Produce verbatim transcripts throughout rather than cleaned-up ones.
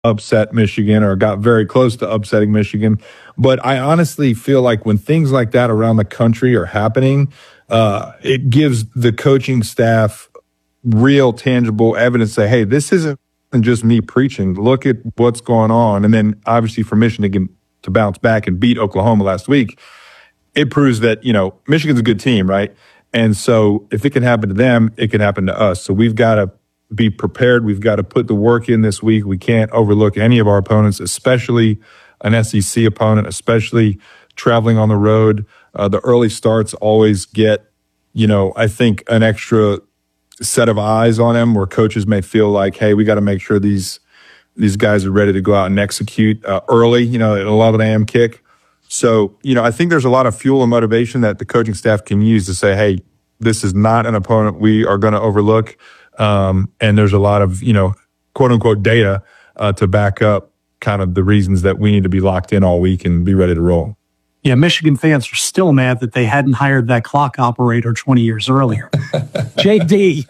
upset Michigan or got very close to upsetting Michigan. But I honestly feel like when things like that around the country are happening, uh, it gives the coaching staff real tangible evidence to say, hey, this isn't just me preaching. Look at what's going on. And then obviously for Michigan to bounce back and beat Oklahoma last week, it proves that, you know, Michigan's a good team, right? And so if it can happen to them, it can happen to us. So we've got to be prepared. We've got to put the work in this week. We can't overlook any of our opponents, especially an S E C opponent, especially traveling on the road. Uh, the early starts always get, you know, I think an extra set of eyes on them where coaches may feel like, hey, we got to make sure these these guys are ready to go out and execute uh, early, you know, at eleven a.m. kick. So, you know, I think there's a lot of fuel and motivation that the coaching staff can use to say, hey, this is not an opponent we are going to overlook. Um, and there's a lot of, you know, quote unquote data uh, to back up kind of the reasons that we need to be locked in all week and be ready to roll. Yeah, Michigan fans are still mad that they hadn't hired that clock operator twenty years earlier. J D,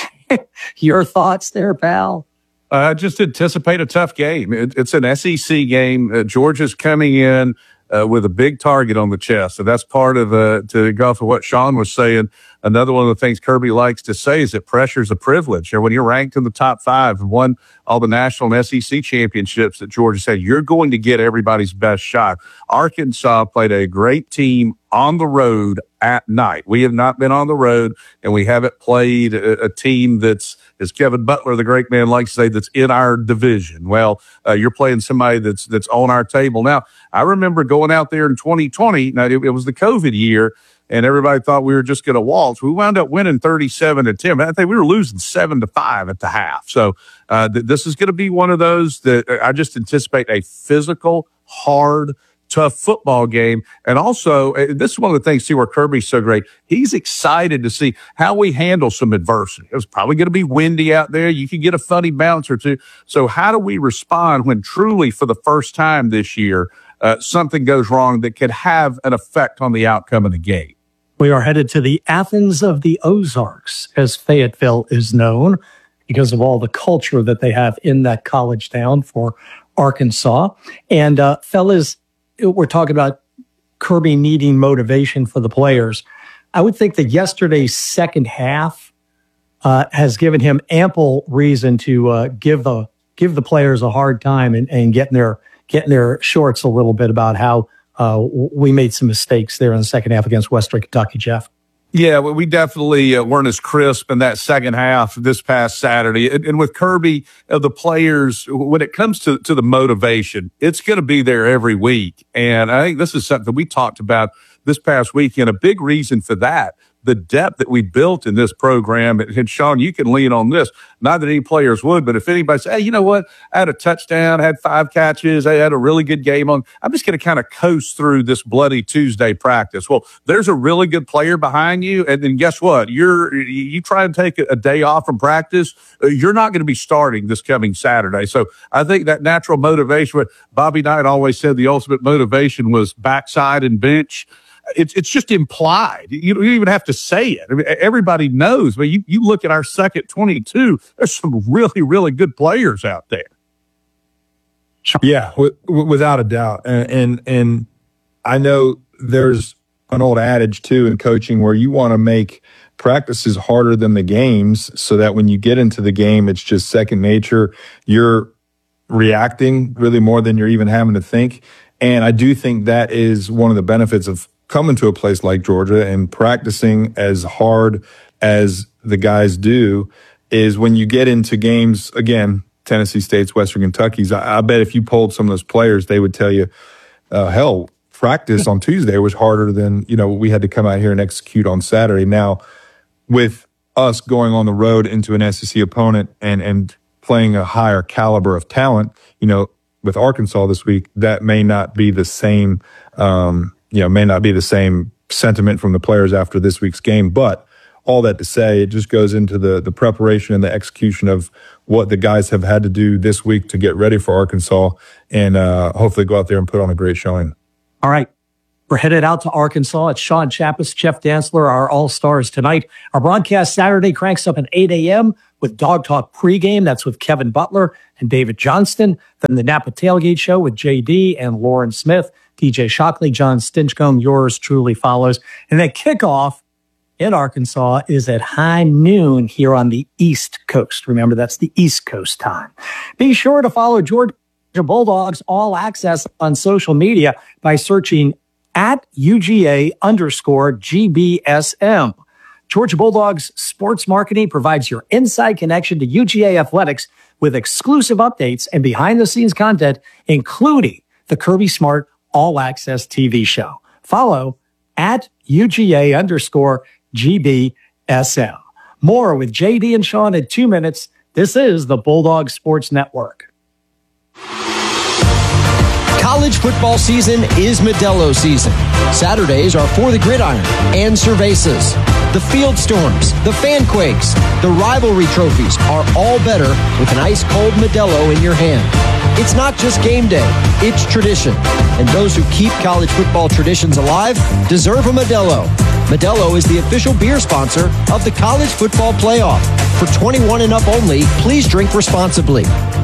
your thoughts there, pal? Uh, just anticipate a tough game. It, it's an S E C game. Uh, Georgia's coming in uh, with a big target on the chest. So that's part of, uh, to go off of what Sean was saying. Another one of the things Kirby likes to say is that pressure is a privilege. Or when you're ranked in the top five and won all the national and S E C championships that Georgia said, you're going to get everybody's best shot. Arkansas played a great team on the road at night. We have not been on the road, and we haven't played a, a team that's, as Kevin Butler, the great man, likes to say, that's in our division. Well, uh, you're playing somebody that's that's on our table. Now, I remember going out there in twenty twenty. Now, it, it was the COVID year, and everybody thought we were just going to waltz. We wound up winning thirty-seven to ten. I think we were losing seven to five at the half. So uh, th- this is going to be one of those that I just anticipate a physical, hard, tough football game. And also, uh, this is one of the things, too, where Kirby's so great. He's excited to see how we handle some adversity. It was probably going to be windy out there. You could get a funny bounce or two. So how do we respond when truly, for the first time this year, uh, something goes wrong that could have an effect on the outcome of the game? We are headed to the Athens of the Ozarks, as Fayetteville is known, because of all the culture that they have in that college town for Arkansas. And uh, fellas, we're talking about Kirby needing motivation for the players. I would think that yesterday's second half uh, has given him ample reason to uh, give the give the players a hard time and, and getting their getting their shorts a little bit about how uh, we made some mistakes there in the second half against Western Kentucky, Jeff. Yeah, well, we definitely uh, weren't as crisp in that second half this past Saturday. And, and with Kirby, uh, the players, when it comes to, to the motivation, it's going to be there every week. And I think this is something we talked about this past weekend. A big reason for that, the depth that we built in this program. And Sean, you can lean on this. Not that any players would, but if anybody says, hey, you know what? I had a touchdown, had five catches, I had a really good game on. I'm just going to kind of coast through this bloody Tuesday practice. Well, there's a really good player behind you. And then guess what? You're, you try and take a day off from practice, you're not going to be starting this coming Saturday. So I think that natural motivation, what Bobby Knight always said, the ultimate motivation was backside and bench. It's it's just implied. You don't even have to say it. I mean, everybody knows. But you, you look at our second twenty-two, there's some really, really good players out there. Yeah, w- w- without a doubt. And, and and I know there's an old adage, too, in coaching where you want to make practices harder than the games so that when you get into the game, it's just second nature. You're reacting really more than you're even having to think. And I do think that is one of the benefits of coming to a place like Georgia and practicing as hard as the guys do is when you get into games, again, Tennessee State's, Western Kentucky's, I, I bet if you polled some of those players, they would tell you, uh, hell, practice on Tuesday was harder than, you know, we had to come out here and execute on Saturday. Now, with us going on the road into an S E C opponent and, and playing a higher caliber of talent, you know, with Arkansas this week, that may not be the same, um, you know, may not be the same sentiment from the players after this week's game. But all that to say, it just goes into the the preparation and the execution of what the guys have had to do this week to get ready for Arkansas and uh, hopefully go out there and put on a great showing. All right. We're headed out to Arkansas. It's Sean Chappis, Jeff Dantzler, our all-stars tonight. Our broadcast Saturday cranks up at eight a.m. with Dog Talk pregame. That's with Kevin Butler and David Johnston. Then the Napa Tailgate Show with J D and Lauren Smith. D J Shockley, John Stinchcomb, yours truly follows. And then kickoff in Arkansas is at high noon here on the East Coast. Remember, that's the East Coast time. Be sure to follow Georgia Bulldogs All Access on social media by searching at U G A underscore G B S M. Georgia Bulldogs Sports Marketing provides your inside connection to U G A athletics with exclusive updates and behind-the-scenes content, including the Kirby Smart All Access T V show. Follow at U G A underscore G B S M. More with J D and Sean in two minutes. This is the Bulldog Sports Network. College football season is Modelo season. Saturdays are For the Gridiron and Cervezas. The Field Storms, the Fanquakes, the rivalry trophies are all better with an ice-cold Modelo in your hand. It's not just game day, it's tradition. And those who keep college football traditions alive deserve a Modelo. Modelo is the official beer sponsor of the College Football Playoff. For twenty-one and up only, please drink responsibly.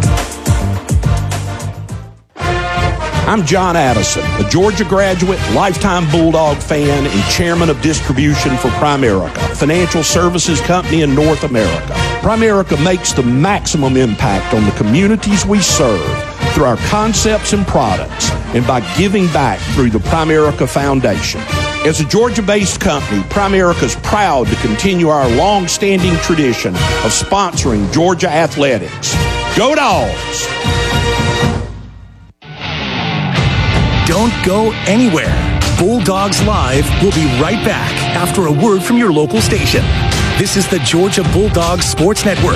I'm John Addison, a Georgia graduate, lifetime Bulldog fan, and chairman of distribution for Primerica, a financial services company in North America. Primerica makes the maximum impact on the communities we serve through our concepts and products and by giving back through the Primerica Foundation. As a Georgia-based company, Primerica is proud to continue our long-standing tradition of sponsoring Georgia athletics. Go Dogs! Don't go anywhere. Bulldogs Live will be right back after a word from your local station. This is the Georgia Bulldogs Sports Network.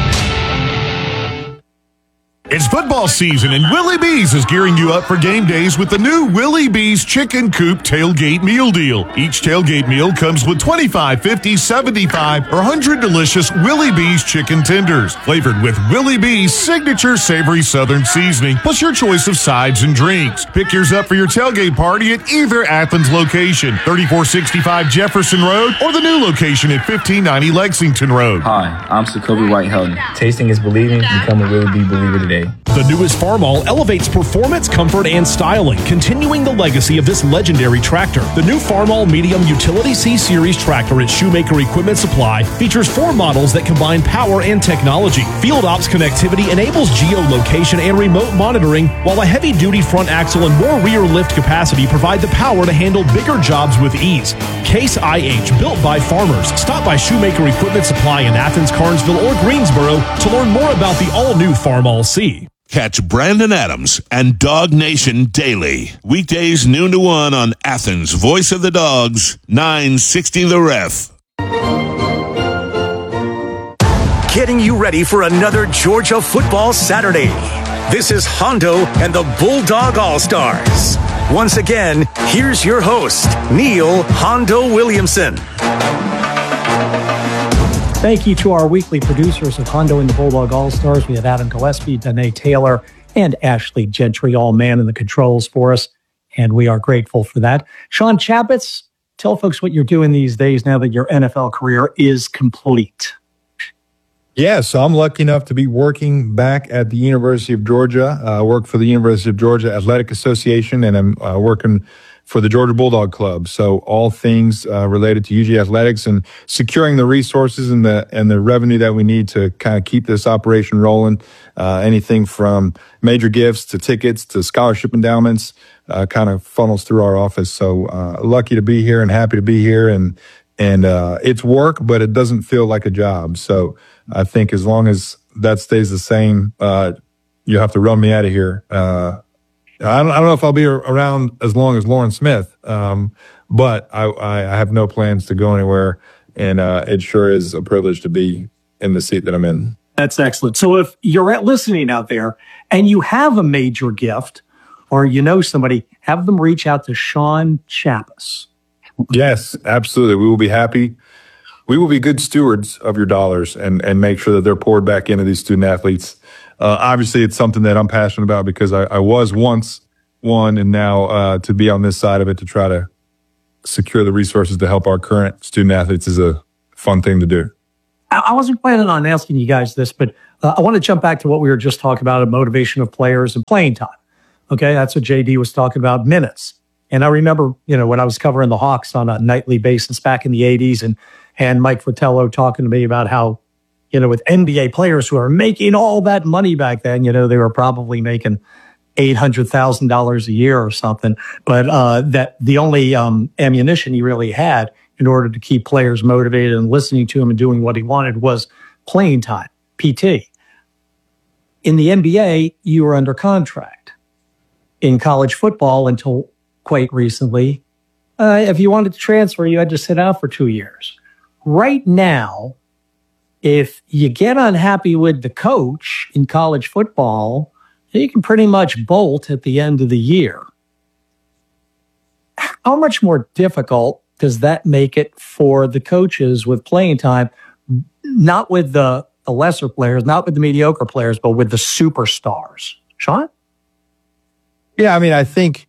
It's football season, and Willie B's is gearing you up for game days with the new Willie B's Chicken Coop Tailgate Meal Deal. Each tailgate meal comes with twenty-five, fifty, seventy-five, or one hundred delicious Willie B's chicken tenders, flavored with Willie B's signature savory southern seasoning, plus your choice of sides and drinks. Pick yours up for your tailgate party at either Athens location, thirty-four sixty-five Jefferson Road, or the new location at fifteen ninety Lexington Road. Hi, I'm Sokobi White-Helton. Tasting is believing. Become a Willie B believer today. The newest Farmall elevates performance, comfort, and styling, continuing the legacy of this legendary tractor. The new Farmall Medium Utility C-Series tractor at Shoemaker Equipment Supply features four models that combine power and technology. Field Ops connectivity enables geolocation and remote monitoring, while a heavy-duty front axle and more rear lift capacity provide the power to handle bigger jobs with ease. Case I H, built by farmers. Stop by Shoemaker Equipment Supply in Athens, Carnesville, or Greensboro to learn more about the all-new Farmall C. Catch Brandon Adams and Dog Nation daily. Weekdays noon to one on Athens' Voice of the Dogs, nine sixty The Ref. Getting you ready for another Georgia football Saturday. This is Hondo and the Bulldog All-Stars. Once again, here's your host, Neil Hondo Williamson. Thank you to our weekly producers of Hondo and the Bulldog All-Stars. We have Adam Gillespie, Danae Taylor, and Ashley Gentry, all man in the controls for us, and we are grateful for that. Sean Chappetz, tell folks what you're doing these days now that your N F L career is complete. Yeah, so I'm lucky enough to be working back at the University of Georgia. I uh, work for the University of Georgia Athletic Association, and I'm uh, working for the Georgia Bulldog Club. So all things uh, related to U G athletics and securing the resources and the and the revenue that we need to kind of keep this operation rolling. Uh, anything from major gifts to tickets to scholarship endowments uh, kind of funnels through our office. So uh, lucky to be here and happy to be here. And and uh, it's work, but it doesn't feel like a job. So I think as long as that stays the same, uh, you have to run me out of here. Uh, I don't, I don't know if I'll be around as long as Lauren Smith, um, but I, I have no plans to go anywhere, and uh, it sure is a privilege to be in the seat that I'm in. That's excellent. So if you're listening out there and you have a major gift or you know somebody, have them reach out to Sean Chappetz. Yes, absolutely. We will be happy. We will be good stewards of your dollars and, and make sure that they're poured back into these student athletes. Uh, obviously, it's something that I'm passionate about because I, I was once one, and now uh, to be on this side of it to try to secure the resources to help our current student athletes is a fun thing to do. I wasn't planning on asking you guys this, but uh, I want to jump back to what we were just talking about, a motivation of players and playing time. Okay, that's what J D was talking about, minutes. And I remember, you know, when I was covering the Hawks on a nightly basis back in the eighties, and and Mike Fratello talking to me about how, you know, with N B A players who are making all that money back then, you know, they were probably making eight hundred thousand dollars a year or something, but uh, that the only um, ammunition he really had in order to keep players motivated and listening to him and doing what he wanted was playing time, P T. In the N B A, you were under contract. In college football, until quite recently, uh, if you wanted to transfer, you had to sit out for two years. Right now, if you get unhappy with the coach in college football, you can pretty much bolt at the end of the year. How much more difficult does that make it for the coaches with playing time, not with the, the lesser players, not with the mediocre players, but with the superstars? Sean? Yeah, I mean, I think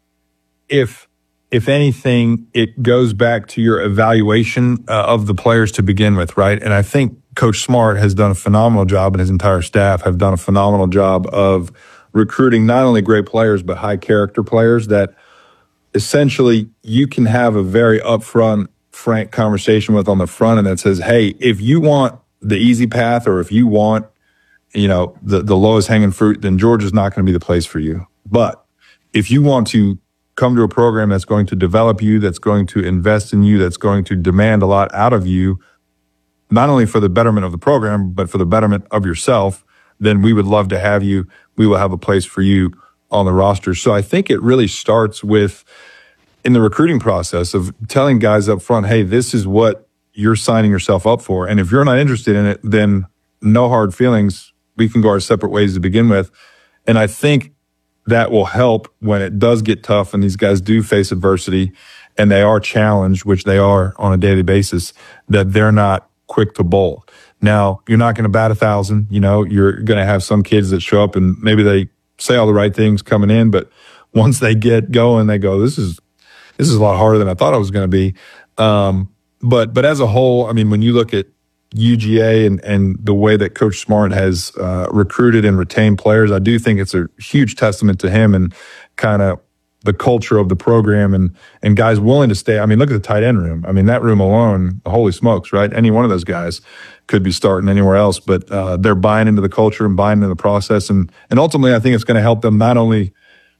if if anything, it goes back to your evaluation uh, of the players to begin with, right? And I think Coach Smart has done a phenomenal job, and his entire staff have done a phenomenal job of recruiting not only great players, but high character players that essentially you can have a very upfront, frank conversation with on the front end that says, hey, if you want the easy path, or if you want, you know, the, the lowest hanging fruit, then Georgia's not going to be the place for you. But if you want to come to a program that's going to develop you, that's going to invest in you, that's going to demand a lot out of you, not only for the betterment of the program, but for the betterment of yourself, then we would love to have you. We will have a place for you on the roster. So I think it really starts with, in the recruiting process, of telling guys up front, hey, this is what you're signing yourself up for. And if you're not interested in it, then no hard feelings. We can go our separate ways to begin with. And I think that will help when it does get tough and these guys do face adversity and they are challenged, which they are on a daily basis, that they're not quick to bowl. Now, you're not going to bat a thousand. You know, you're going to have some kids that show up and maybe they say all the right things coming in, but once they get going, they go, this is, this is a lot harder than I thought it was going to be. Um, but, but as a whole, I mean, when you look at U G A and, and the way that Coach Smart has uh, recruited and retained players, I do think it's a huge testament to him and kind of the culture of the program and and guys willing to stay. I mean, look at the tight end room. I mean, that room alone, holy smokes, right? Any one of those guys could be starting anywhere else, but uh, they're buying into the culture and buying into the process. And, and ultimately, I think it's going to help them not only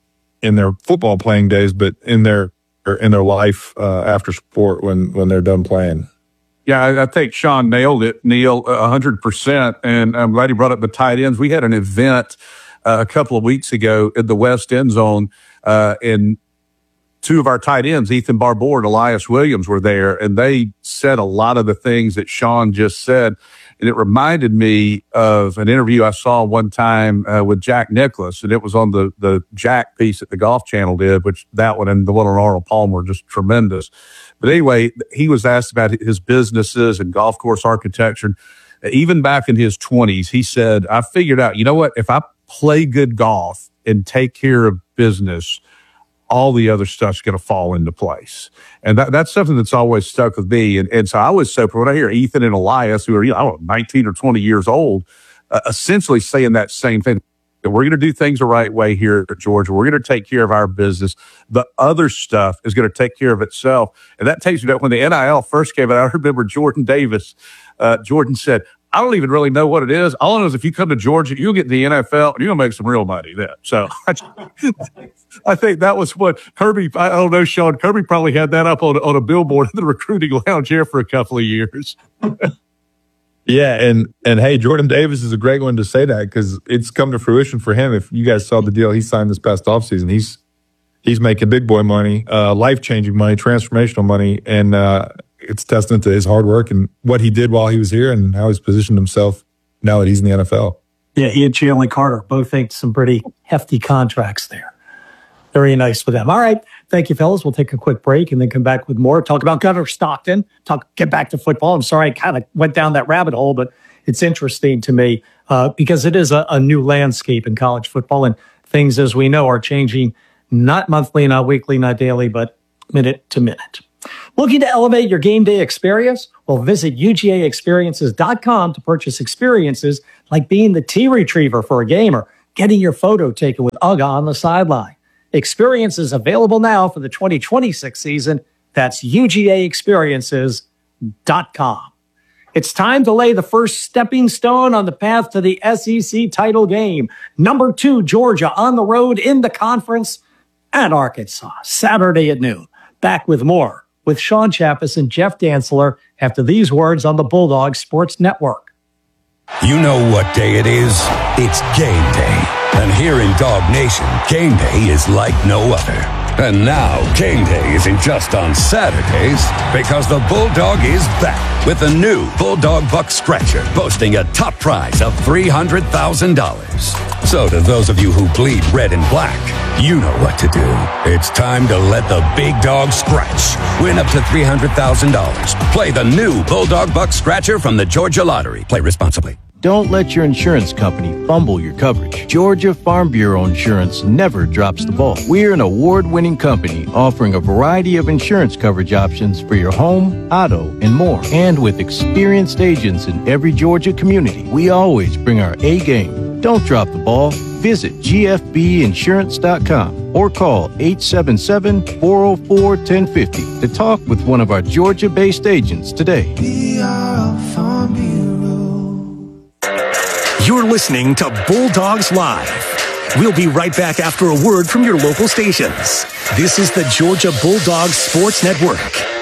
in their football playing days, but in their in their life uh, after sport when when they're done playing. Yeah, I, I think Sean nailed it, Neil, one hundred percent. And I'm glad he brought up the tight ends. We had an event uh, a couple of weeks ago in the West End Zone, uh, and two of our tight ends, Ethan Barbour and Elias Williams, were there, and they said a lot of the things that Sean just said. And it reminded me of an interview I saw one time uh, with Jack Nicklaus, and it was on the, the Jack piece that the Golf Channel did, which that one and the one on Arnold Palmer were just tremendous. But anyway, he was asked about his businesses and golf course architecture. Even back in his twenties, he said, I figured out, you know what, if I play good golf and take care of business, all the other stuff's going to fall into place. And that, that's something that's always stuck with me. And, and so I was so, when I hear Ethan and Elias, who are, you know, I don't know, nineteen or twenty years old, uh, essentially saying that same thing, that we're going to do things the right way here at Georgia. We're going to take care of our business. The other stuff is going to take care of itself. And that takes me to when the N I L first came out. I remember Jordan Davis, uh, Jordan said, I don't even really know what it is. All I know is if you come to Georgia, you'll get in the N F L and you're going to make some real money then. So I think that was what Kirby, I don't know, Sean, Kirby probably had that up on, on a billboard in the recruiting lounge here for a couple of years. Yeah, and and hey, Jordan Davis is a great one to say that because it's come to fruition for him. If you guys saw the deal he signed this past offseason, he's he's making big boy money, uh, life-changing money, transformational money, and uh, it's testament to his hard work and what he did while he was here and how he's positioned himself now that he's in the N F L. Yeah, he and Jalen Carter both inked some pretty hefty contracts there. Very nice for them. All right. Thank you, fellas. We'll take a quick break and then come back with more. Talk about Gunnar Stockton. Talk. Get back to football. I'm sorry I kind of went down that rabbit hole, but it's interesting to me uh, because it is a, a new landscape in college football, and things, as we know, are changing not monthly, not weekly, not daily, but minute to minute. We'll Looking to elevate your game day experience? Well, visit U G A experiences dot com to purchase experiences like being the tea retriever for a game or getting your photo taken with Uga on the sideline. Experiences available now for the twenty twenty-six season. That's U G A experiences dot com. It's time to lay the first stepping stone on the path to the S E C title game. Number two, Georgia on the road in the conference at Arkansas, Saturday at noon. Back with more with Sean Chappis and Jeff Dantzler after these words on the Bulldog Sports Network. You know what day it is. It's game day. And here in Dog Nation, game day is like no other. And now, game day isn't just on Saturdays, because the Bulldog is back with the new Bulldog Buck Scratcher, boasting a top prize of three hundred thousand dollars. So to those of you who bleed red and black, you know what to do. It's time to let the big dog scratch. Win up to three hundred thousand dollars. Play the new Bulldog Buck Scratcher from the Georgia Lottery. Play responsibly. Don't let your insurance company fumble your coverage. Georgia Farm Bureau Insurance never drops the ball. We're an award-winning company offering a variety of insurance coverage options for your home, auto, and more. And with experienced agents in every Georgia community, we always bring our A game. Don't drop the ball. Visit G F B insurance dot com or call eight seven seven, four oh four, one oh five oh to talk with one of our Georgia-based agents today. We are a Farm Bureau. You're listening to Bulldogs Live. We'll be right back after a word from your local stations. This is the Georgia Bulldogs Sports Network.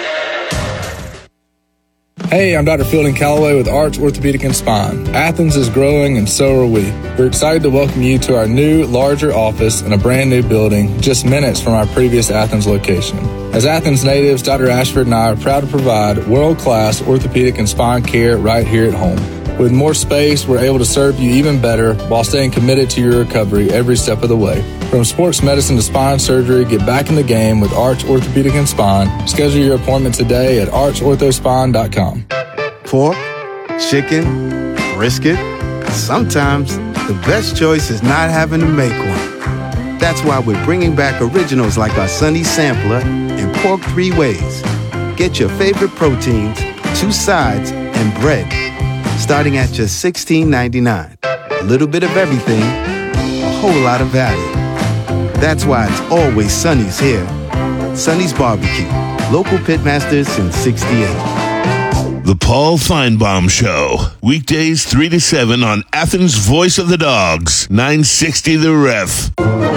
Hey, I'm Doctor Fielding Calloway with Arch Orthopedic and Spine. Athens is growing and so are we. We're excited to welcome you to our new, larger office in a brand new building just minutes from our previous Athens location. As Athens natives, Doctor Ashford and I are proud to provide world-class orthopedic and spine care right here at home. With more space, we're able to serve you even better while staying committed to your recovery every step of the way. From sports medicine to spine surgery, get back in the game with Arch Orthopedic and Spine. Schedule your appointment today at arch ortho spine dot com. Pork, chicken, brisket. Sometimes the best choice is not having to make one. That's why we're bringing back originals like our Sunny Sampler and Pork Three Ways. Get your favorite proteins, two sides, and bread, starting at just sixteen ninety-nine. A little bit of everything, a whole lot of value. That's why it's always Sonny's here. Sonny's Barbecue, local pitmasters since sixty-eight. The Paul Feinbaum Show, weekdays three to seven on Athens' Voice of the Dogs, nine sixty The Ref.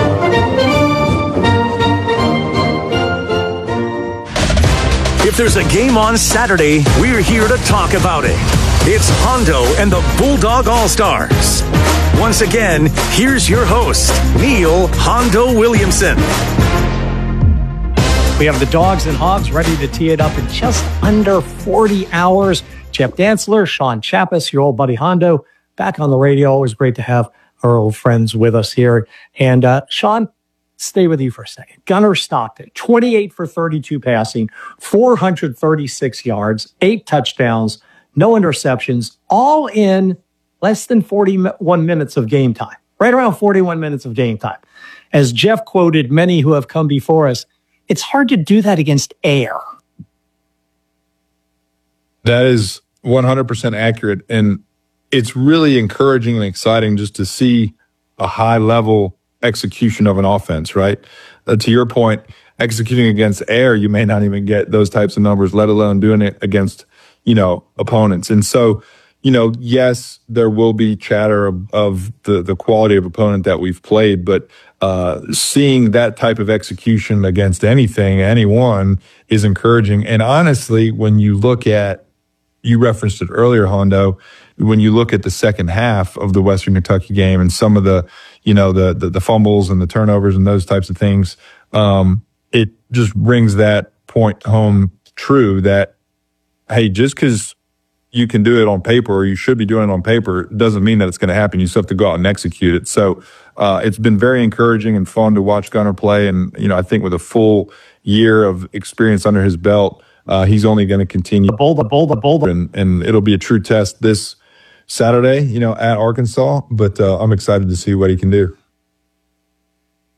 If there's a game on Saturday, we're here to talk about it. It's Hondo and the Bulldog All-Stars. Once again, here's your host, Neil Hondo Williamson. We have the Dogs and Hogs ready to tee it up in just under forty hours. Jeff Dantzler, Sean Chappis, your old buddy Hondo, back on the radio. Always great to have our old friends with us here. And uh, Sean, stay with you for a second. Gunnar Stockton, twenty-eight for thirty-two passing, four hundred thirty-six yards, eight touchdowns, no interceptions, all in less than forty-one minutes of game time. Right around forty-one minutes of game time. As Jeff quoted many who have come before us, it's hard to do that against air. That is one hundred percent accurate. And it's really encouraging and exciting just to see a high level execution of an offense, right? Uh, to your point, executing against air, you may not even get those types of numbers, let alone doing it against, you know, opponents. And so, you know, yes, there will be chatter of, of the, the quality of opponent that we've played, but uh, seeing that type of execution against anything, anyone is encouraging. And honestly, when you look at, you referenced it earlier, Hondo, when you look at the second half of the Western Kentucky game and some of the, you know, the, the, the fumbles and the turnovers and those types of things, um, it just brings that point home true that, hey, just because you can do it on paper or you should be doing it on paper doesn't mean that it's going to happen. You still have to go out and execute it. So uh, it's been very encouraging and fun to watch Gunnar play. And, you know, I think with a full year of experience under his belt, uh, he's only going to continue. The boulder, boulder, boulder. And, and it'll be a true test this Saturday, you know, at Arkansas. But uh, I'm excited to see what he can do.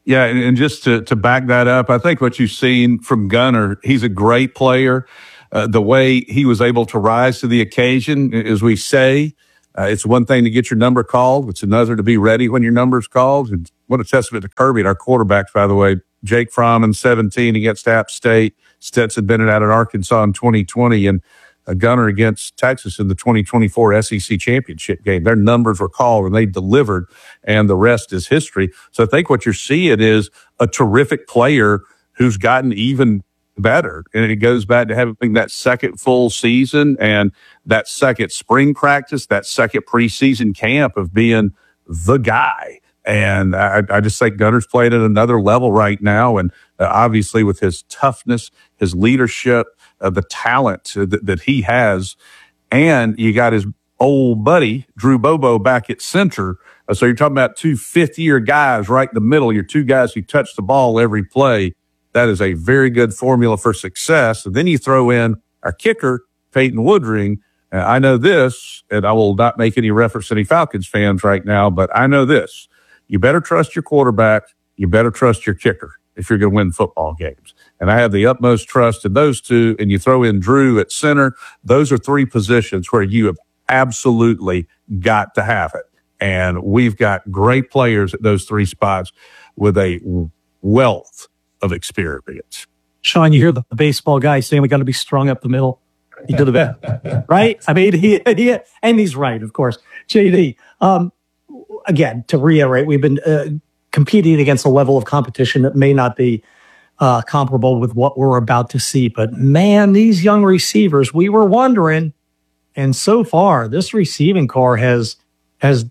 Yeah, and, and just to, to back that up, I think what you've seen from Gunnar, he's a great player. Uh, the way he was able to rise to the occasion, as we say, uh, it's one thing to get your number called. It's another to be ready when your number's called. And what a testament to Kirby and our quarterbacks, by the way. Jake Fromm in seventeen against App State, Stetson Bennett out at Arkansas in twenty twenty, and a Gunnar against Texas in the twenty twenty-four S E C championship game. Their numbers were called and they delivered, and the rest is history. So I think what you're seeing is a terrific player who's gotten even better. And it goes back to having that second full season and that second spring practice, that second preseason camp of being the guy. And I, I just think Gunnar's playing at another level right now. And uh, obviously with his toughness, his leadership, uh, the talent uh, that, that he has, and you got his old buddy, Drew Bobo, back at center. Uh, so you're talking about two fifth-year guys right in the middle. Your two guys who touch the ball every play. That is a very good formula for success. And then you throw in our kicker, Peyton Woodring. Uh, I know this, and I will not make any reference to any Falcons fans right now, but I know this. You better trust your quarterback. You better trust your kicker if you're going to win football games. And I have the utmost trust in those two. And you throw in Drew at center. Those are three positions where you have absolutely got to have it. And we've got great players at those three spots with a wealth of experience. Sean, you hear the baseball guy saying we got to be strung up the middle. He did it, right? I mean, he, he, and he's right, of course. J D, um, again, to reiterate, we've been uh, competing against a level of competition that may not be uh, comparable with what we're about to see. But man, these young receivers, we were wondering, and so far, this receiving core has has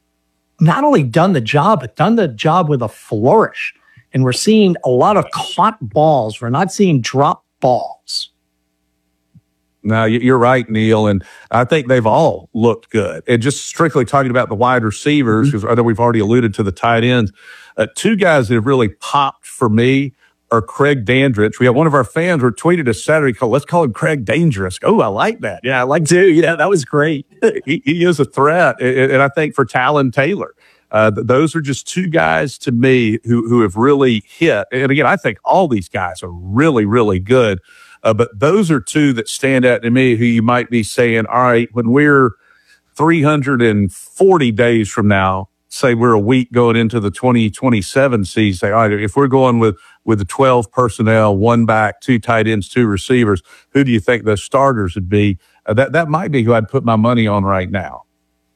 not only done the job, but done the job with a flourish. And we're seeing a lot of caught balls. We're not seeing drop balls. No, you're right, Neil. And I think they've all looked good. And just strictly talking about the wide receivers, because mm-hmm. I know we've already alluded to the tight ends. Uh, two guys that have really popped for me are Craig Dandridge. We have one of our fans who tweeted us Saturday, called, let's call him Craig Dangerous. Oh, I like that. Yeah, I like to. Yeah, that was great. he, he is a threat. And, and I think for Talon Taylor, uh, those are just two guys to me who, who have really hit. And again, I think all these guys are really, really good. Uh, but those are two that stand out to me who you might be saying, all right, when we're three hundred forty days from now, say we're a week going into the twenty twenty-seven season, say, all right, if we're going with, with the twelve personnel, one back, two tight ends, two receivers, who do you think the starters would be? Uh, that, that might be who I'd put my money on right now.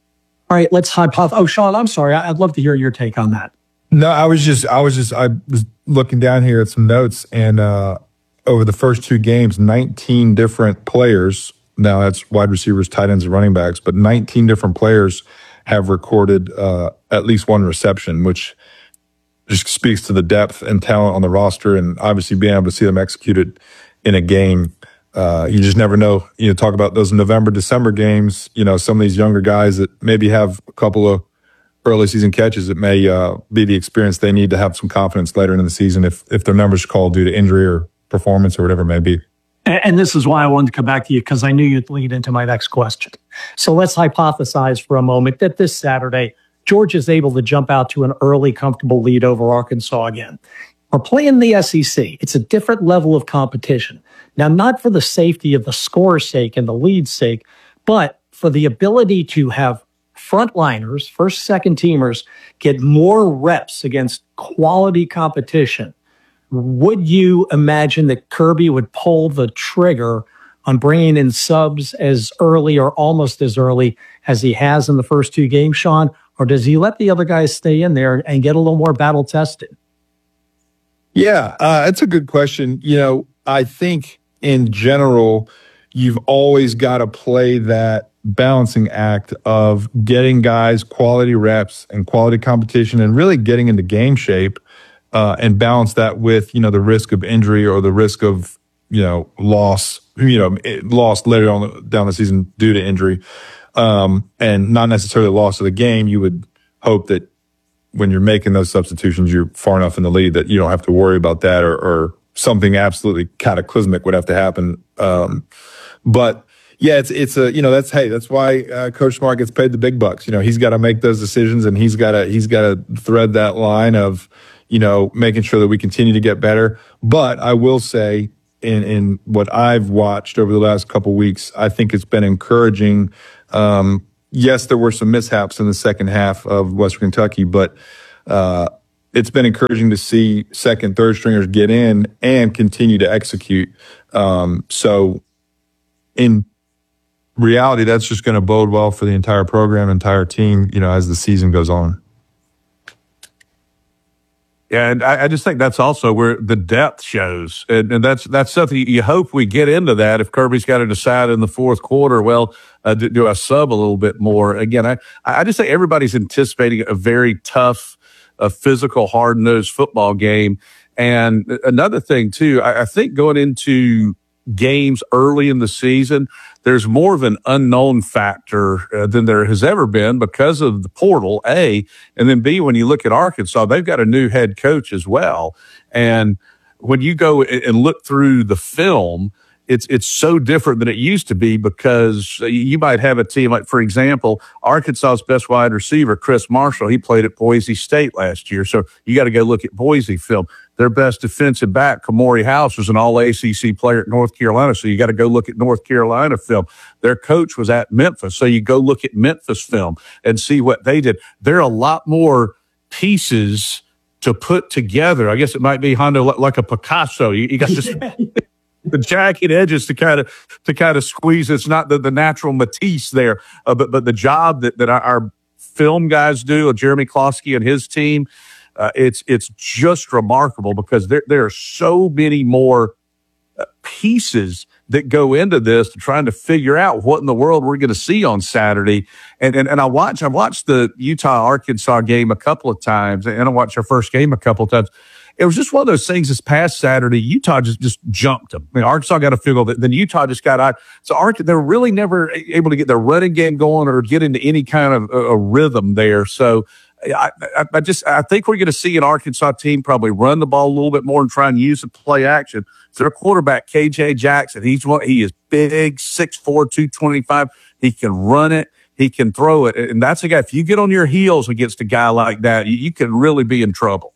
All right, let's hypothesize. Oh, Sean, I'm sorry. I'd love to hear your take on that. No, I was just, I was just, I was looking down here at some notes, and, uh, over the first two games, nineteen different players, now that's wide receivers, tight ends, and running backs, but nineteen different players have recorded uh, at least one reception, which just speaks to the depth and talent on the roster, and obviously being able to see them executed in a game. Uh, you just never know. You know, talk about those November, December games, you know, some of these younger guys that maybe have a couple of early season catches, it may uh, be the experience they need to have some confidence later in the season if, if their numbers are called due to injury or performance or whatever it may be. And this is why I wanted to come back to you, because I knew you'd lead into my next question. So let's hypothesize for a moment that this Saturday, Georgia's able to jump out to an early, comfortable lead over Arkansas again. We're playing the S E C. It's a different level of competition. Now, not for the safety of the score's sake and the lead's sake, but for the ability to have frontliners, first, second teamers, get more reps against quality competition. Would you imagine that Kirby would pull the trigger on bringing in subs as early or almost as early as he has in the first two games, Sean? Or does he let the other guys stay in there and get a little more battle tested? Yeah, uh, it's a good question. You know, I think in general, you've always got to play that balancing act of getting guys quality reps and quality competition and really getting into game shape. Uh, and balance that with, you know, the risk of injury or the risk of, you know, loss, you know, loss later on down the season due to injury. Um, and not necessarily loss of the game. You would hope that when you're making those substitutions, you're far enough in the lead that you don't have to worry about that, or, or something absolutely cataclysmic would have to happen. Um, but Yeah, it's it's a you know that's hey that's why uh, Coach Smart gets paid the big bucks. You know, he's got to make those decisions, and he's got to he's got to thread that line of you know making sure that we continue to get better. But I will say, in in what I've watched over the last couple weeks, I think it's been encouraging. Um, yes, there were some mishaps in the second half of Western Kentucky, but uh, it's been encouraging to see second, third stringers get in and continue to execute. Um, so, in reality, that's just going to bode well for the entire program, entire team, you know, as the season goes on. Yeah, and I, I just think that's also where the depth shows, and, and that's that's something you hope we get into that. If Kirby's got to decide in the fourth quarter, well, uh, do, do I sub a little bit more? Again, I I just think everybody's anticipating a very tough, uh, physical, hard-nosed football game. And another thing too, I, I think going into games early in the season, there's more of an unknown factor uh, than there has ever been because of the portal, A, and then B, when you look at Arkansas, they've got a new head coach as well. And when you go and look through the film, it's it's so different than it used to be because you might have a team like, for example, Arkansas's best wide receiver, Chris Marshall, he played at Boise State last year. So you got to go look at Boise film. Their best defensive back, Kamori House, was an all A C C player at North Carolina. So you got to go look at North Carolina film. Their coach was at Memphis. So you go look at Memphis film and see what they did. There are a lot more pieces to put together. I guess it might be, Hondo, like a Picasso. You, you got this. The jagged edges to kind of to kind of squeeze. It's not the, the natural Matisse there, uh, but but the job that, that our, our film guys do, uh, Jeremy Klosky and his team, uh, it's it's just remarkable because there there are so many more uh, pieces that go into this to trying to figure out what in the world we're going to see on Saturday. And and and I watch I watched the Utah Arkansas game a couple of times, and I watched our first game a couple of times. It was just one of those things this past Saturday. Utah just, just jumped them. I mean, Arkansas got a field goal, then Utah just got out. So Arkansas, they're really never able to get their running game going or get into any kind of a, a rhythm there. So I, I, I just I think we're going to see an Arkansas team probably run the ball a little bit more and try and use the play action. So their quarterback, K J Jackson, he's what he is big, six four, two twenty-five. He can run it. He can throw it. And that's a guy, if you get on your heels against a guy like that, you, you can really be in trouble.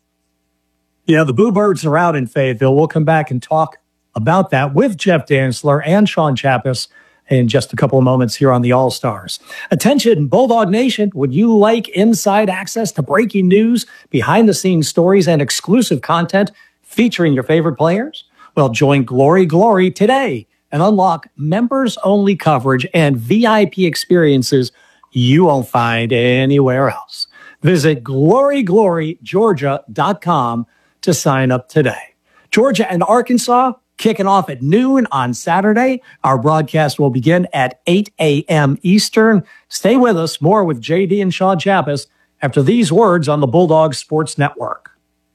Yeah, the Bluebirds are out in Fayetteville. We'll come back and talk about that with Jeff Dantzler and Sean Chappis in just a couple of moments here on the All-Stars. Attention, Bulldog Nation, would you like inside access to breaking news, behind-the-scenes stories, and exclusive content featuring your favorite players? Well, join Glory Glory today and unlock members-only coverage and V I P experiences you won't find anywhere else. Visit glory glory georgia dot com to sign up today. Georgia and Arkansas kicking off at noon on Saturday. Our broadcast will begin at eight a.m. Eastern. Stay with us. More with J D and Sean Chappis after these words on the Bulldog Sports Network.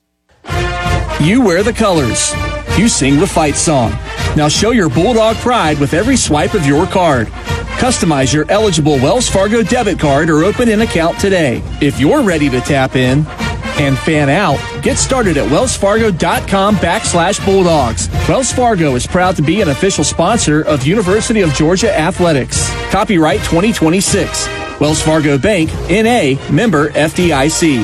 You wear the colors. You sing the fight song. Now show your Bulldog pride with every swipe of your card. Customize your eligible Wells Fargo debit card or open an account today. If you're ready to tap in and fan out, get started at wellsfargo.com backslash Bulldogs. Wells Fargo is proud to be an official sponsor of University of Georgia Athletics. Copyright twenty twenty-six. Wells Fargo Bank, N A, member F D I C.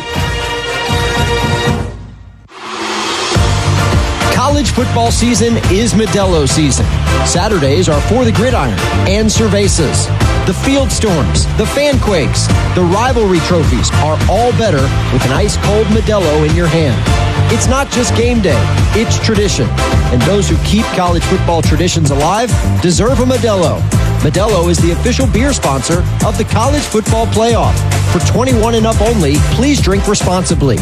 College football season is Modelo season. Saturdays are For the Gridiron and Cervezas. The Field Storms, the Fanquakes, the rivalry trophies are all better with an ice-cold Modelo in your hand. It's not just game day, it's tradition. And those who keep college football traditions alive deserve a Modelo. Modelo is the official beer sponsor of the College Football Playoff. For twenty-one and up only, please drink responsibly.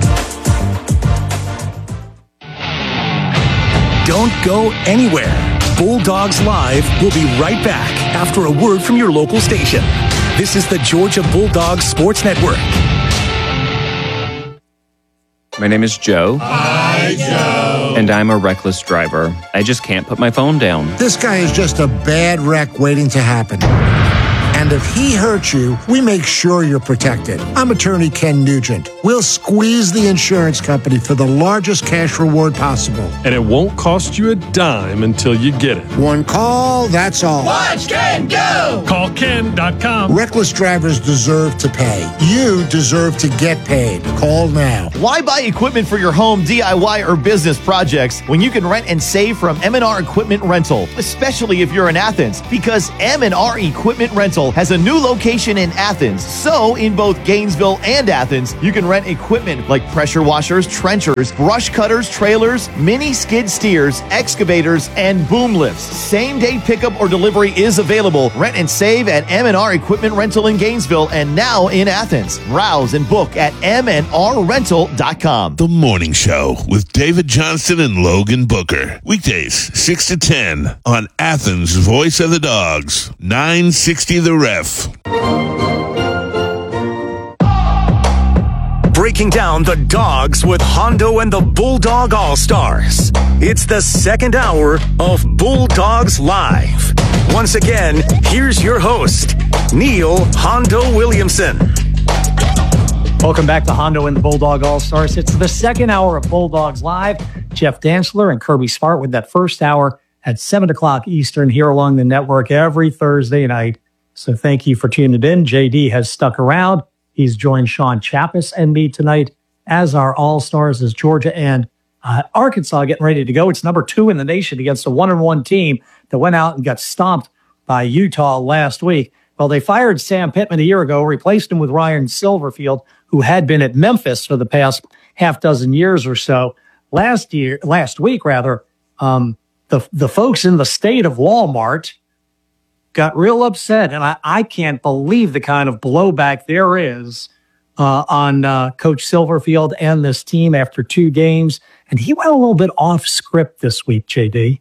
Don't go anywhere. Bulldogs Live will be right back after a word from your local station. This is the Georgia Bulldogs Sports Network. My name is Joe. Hi, Joe. And I'm a reckless driver. I just can't put my phone down. This guy is just a bad wreck waiting to happen. And if he hurts you, we make sure you're protected. I'm attorney Ken Nugent. We'll squeeze the insurance company for the largest cash reward possible. And it won't cost you a dime until you get it. One call, that's all. Watch Ken go! Call Ken dot com. Reckless drivers deserve to pay. You deserve to get paid. Call now. Why buy equipment for your home, D I Y, or business projects when you can rent and save from M and R Equipment Rental, especially if you're in Athens? Because M and R Equipment Rental has a new location in Athens. So, in both Gainesville and Athens, you can rent equipment like pressure washers, trenchers, brush cutters, trailers, mini skid steers, excavators, and boom lifts. Same-day pickup or delivery is available. Rent and save at M and R Equipment Rental in Gainesville and now in Athens. Browse and book at m n r rental dot com. The Morning Show with David Johnston and Logan Booker. Weekdays, six to ten on Athens' Voice of the Dogs, nine sixty The Ref. Breaking down the Dogs with Hondo and the Bulldog All-Stars. It's the second hour of Bulldogs Live. Once again, here's your host, Neil Hondo Williamson. Welcome back to Hondo and the Bulldog All-Stars. It's the second hour of Bulldogs Live. Jeff Dantzler and Kirby Smart with that first hour at seven o'clock Eastern here along the network every Thursday night. So thank you for tuning in. J D has stuck around. He's joined Sean Chappis and me tonight as our All-Stars as Georgia and uh, Arkansas getting ready to go. It's number two in the nation against a one and one team that went out and got stomped by Utah last week. Well, they fired Sam Pittman a year ago, replaced him with Ryan Silverfield, who had been at Memphis for the past half dozen years or so. Last year, last week rather, um, the the folks in the state of Walmart got real upset, and I, I can't believe the kind of blowback there is uh, on uh, Coach Silverfield and this team after two games. And he went a little bit off script this week, J D.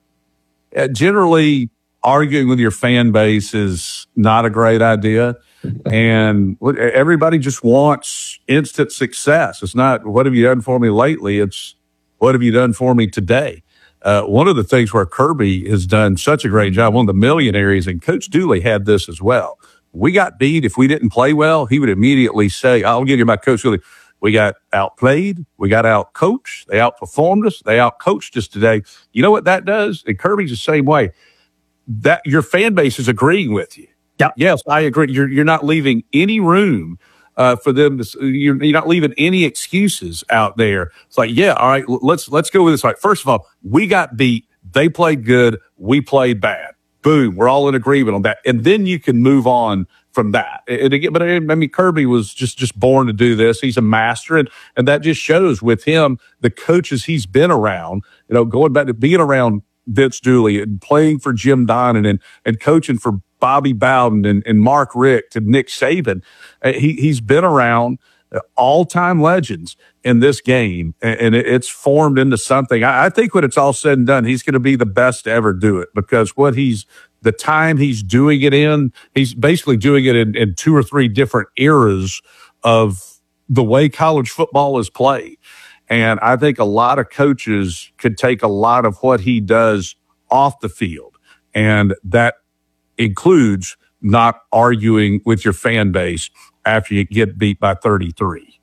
Uh, generally, arguing with your fan base is not a great idea. And everybody just wants instant success. It's not, what have you done for me lately? It's, what have you done for me today? Uh, one of the things where Kirby has done such a great job, one of the millionaires, and Coach Dooley had this as well. We got beat. If we didn't play well, he would immediately say, I'll give you my Coach Dooley. We got outplayed. We got outcoached. They outperformed us. They outcoached us today. You know what that does? And Kirby's the same way. That your fan base is agreeing with you. Yep. Yes, I agree. You're you're not leaving any room uh, for them to. You're, you're not leaving any excuses out there. It's like, yeah, all right, let's let's go with this. Like, first of all, we got beat. They played good. We played bad. Boom. We're all in agreement on that, and then you can move on from that. And again, but I mean, Kirby was just just born to do this. He's a master, and and that just shows with him the coaches he's been around. You know, going back to being around Vince Dooley and playing for Jim Donnan and and coaching for Bobby Bowden and, and Mark Richt and Nick Saban. Uh, he, he's been around uh, all-time legends in this game, and, and it, it's formed into something. I, I think when it's all said and done, he's going to be the best to ever do it, because what he's the time he's doing it in, he's basically doing it in, in two or three different eras of the way college football is played. And I think a lot of coaches could take a lot of what he does off the field, and that includes not arguing with your fan base after you get beat by thirty-three.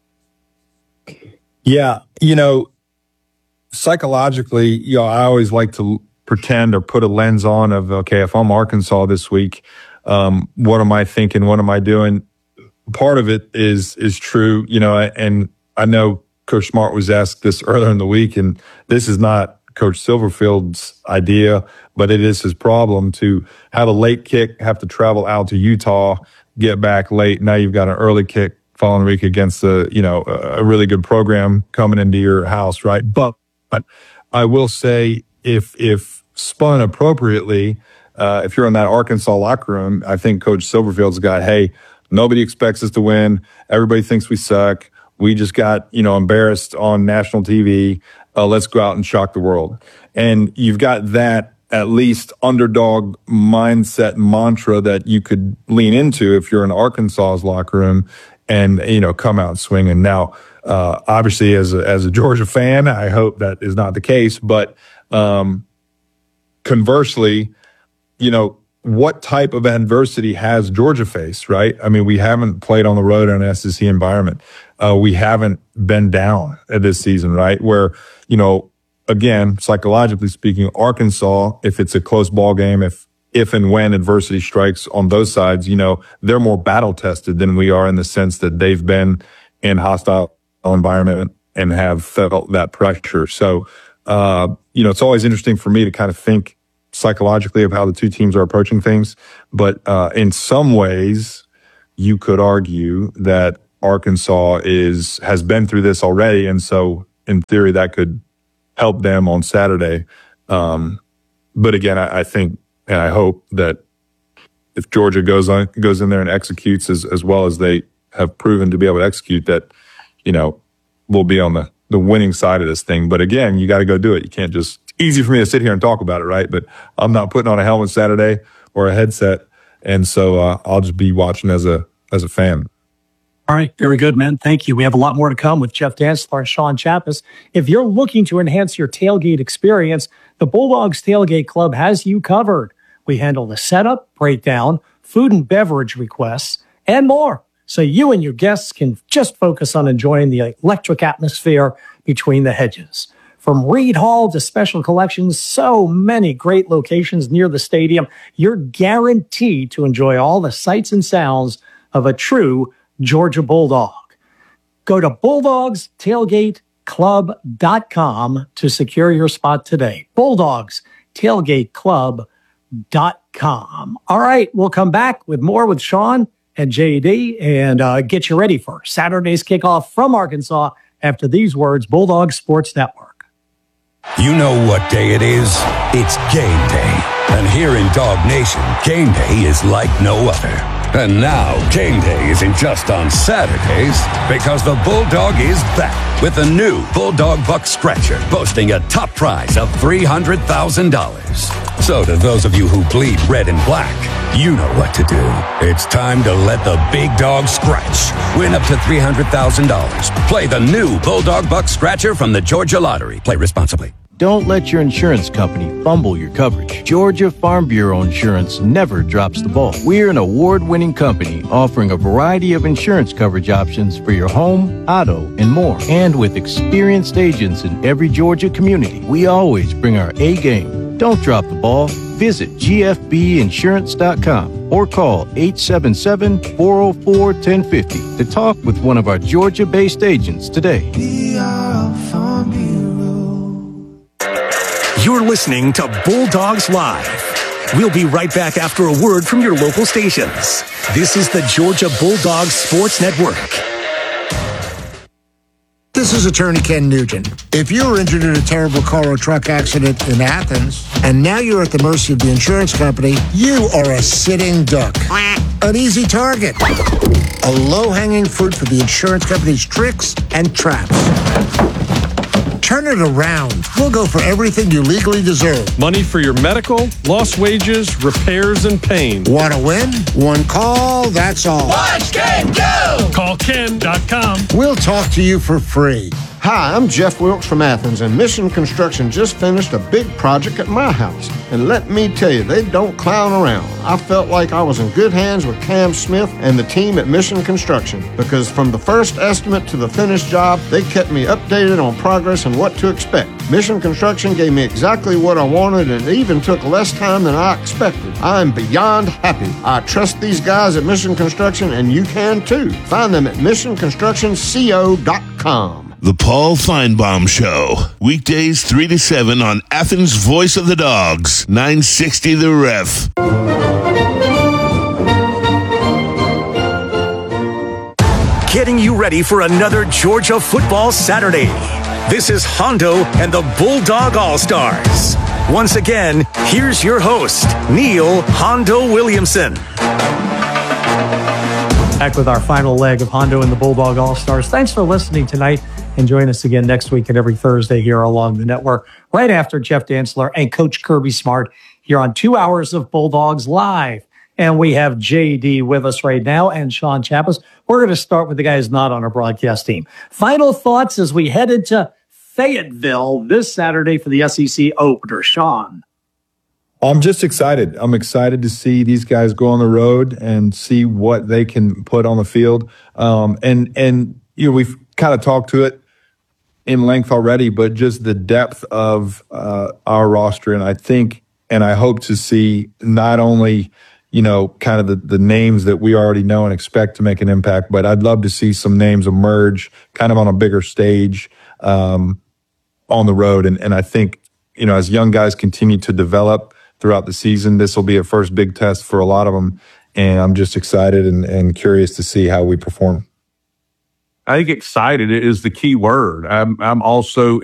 Yeah. You know, psychologically, you know, I always like to pretend or put a lens on of, okay, if I'm Arkansas this week, um, what am I thinking? What am I doing? Part of it is, is true, you know, and I know Coach Smart was asked this earlier in the week, and this is not Coach Silverfield's idea, but it is his problem to have a late kick, have to travel out to Utah, get back late. Now you've got an early kick following week against a, you know, a really good program coming into your house, right? But, but I will say, if, if spun appropriately, uh, if you're in that Arkansas locker room, I think Coach Silverfield's got, hey, nobody expects us to win. Everybody thinks we suck. We just got, you know, embarrassed on national T V. Uh, let's go out and shock the world. And you've got that at least underdog mindset mantra that you could lean into if you're in Arkansas's locker room and, you know, come out swinging. Now, uh, obviously as a, as a Georgia fan, I hope that is not the case. But, um, conversely, you know, what type of adversity has Georgia faced, right? I mean, we haven't played on the road in an S E C environment. Uh, we haven't been down at this season, right? Where, you know, again, psychologically speaking, Arkansas, if it's a close ball game, if if and when adversity strikes on those sides, you know, they're more battle tested than we are in the sense that they've been in hostile environment and have felt that pressure. So, uh, you know, it's always interesting for me to kind of think psychologically of how the two teams are approaching things. But uh, in some ways, you could argue that Arkansas is has been through this already. And so in theory, that could help them on Saturday. Um, but again, I, I think and I hope that if Georgia goes on, goes in there and executes as, as well as they have proven to be able to execute, that, you know, we'll be on the, the winning side of this thing. But again, you got to go do it. You can't just, easy for me to sit here and talk about it, right? But I'm not putting on a helmet Saturday or a headset. And so uh, I'll just be watching as a, as a fan. All right. Very good, man. Thank you. We have a lot more to come with Jeff Dantzler and Sean Chappis. If you're looking to enhance your tailgate experience, the Bulldogs Tailgate Club has you covered. We handle the setup, breakdown, food and beverage requests, and more, so you and your guests can just focus on enjoying the electric atmosphere between the hedges. From Reed Hall to Special Collections, so many great locations near the stadium, you're guaranteed to enjoy all the sights and sounds of a true Georgia Bulldog. Go to bulldogs tailgate club dot com to secure your spot today. bulldogs tailgate club dot com. All right, we'll come back with more with Sean and J D and uh, get you ready for Saturday's kickoff from Arkansas after these words. Bulldog Sports Network. You know what day it is? It's game day. And here in Dog Nation, game day is like no other. And now, game day isn't just on Saturdays, because the Bulldog is back with a new Bulldog Buck Scratcher, boasting a top prize of three hundred thousand dollars. So to those of you who bleed red and black, you know what to do. It's time to let the big dog scratch. Win up to three hundred thousand dollars. Play the new Bulldog Buck Scratcher from the Georgia Lottery. Play responsibly. Don't let your insurance company fumble your coverage. Georgia Farm Bureau Insurance never drops the ball. We're an award-winning company offering a variety of insurance coverage options for your home, auto, and more. And with experienced agents in every Georgia community, we always bring our A game. Don't drop the ball. Visit G F B insurance dot com or call eight seven seven, four oh four, one oh five oh to talk with one of our Georgia-based agents today. We are a Farm Bureau. You're listening to Bulldogs Live. We'll be right back after a word from your local stations. This is the Georgia Bulldogs Sports Network. This is attorney Ken Nugent. If you were injured in a terrible car or truck accident in Athens, and now you're at the mercy of the insurance company, you are a sitting duck. An easy target. A low-hanging fruit for the insurance company's tricks and traps. Turn it around. We'll go for everything you legally deserve. Money for your medical, lost wages, repairs, and pain. Want to win? One call, that's all. Watch Game Go! Call ken dot com. We'll talk to you for free. Hi, I'm Jeff Wilkes from Athens, and Mission Construction just finished a big project at my house. And let me tell you, they don't clown around. I felt like I was in good hands with Cam Smith and the team at Mission Construction, because from the first estimate to the finished job, they kept me updated on progress and what to expect. Mission Construction gave me exactly what I wanted, and it even took less time than I expected. I'm beyond happy. I trust these guys at Mission Construction, and you can too. Find them at mission construction co dot com. The Paul Feinbaum Show. Weekdays three to seven on Athens' Voice of the Dogs. nine sixty The Ref. Getting you ready for another Georgia football Saturday. This is Hondo and the Bulldog All-Stars. Once again, here's your host, Neil Hondo Williamson. Back with our final leg of Hondo and the Bulldog All-Stars. Thanks for listening tonight, and join us again next week and every Thursday here along the network, right after Jeff Dantzler and Coach Kirby Smart here on two hours of Bulldogs Live. And we have J D with us right now and Sean Chappis. We're going to start with the guy who's not on our broadcast team. Final thoughts as we head into Fayetteville this Saturday for the S E C opener. Sean. I'm just excited. I'm excited to see these guys go on the road and see what they can put on the field. Um, and, and, you know, we've kind of talked to it in length already, but just the depth of uh, our roster. And I think, and I hope to see not only, you know, kind of the, the names that we already know and expect to make an impact, but I'd love to see some names emerge kind of on a bigger stage um, on the road. And, and I think, you know, as young guys continue to develop throughout the season, this will be a first big test for a lot of them. And I'm just excited and, and curious to see how we perform. I think excited is the key word. I'm, I'm also